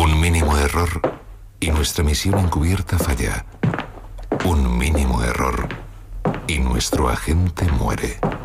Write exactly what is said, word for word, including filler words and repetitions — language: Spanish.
Un mínimo error y nuestra misión encubierta falla. Un mínimo error y nuestro agente muere.